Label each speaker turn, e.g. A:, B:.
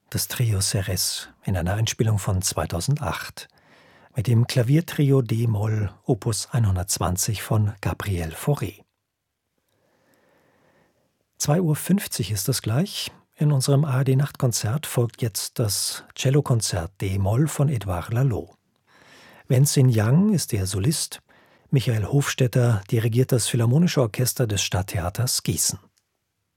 A: das Trio Ceres in einer Einspielung von 2008 mit dem Klaviertrio d-Moll Opus 120 von Gabriel Fauré. 2:50 Uhr ist es gleich. In unserem ARD-Nachtkonzert folgt jetzt das Cellokonzert d-Moll von Edouard Laloux. Wenzin Yang ist der Solist, Michael Hofstetter dirigiert das Philharmonische Orchester des Stadttheaters Gießen.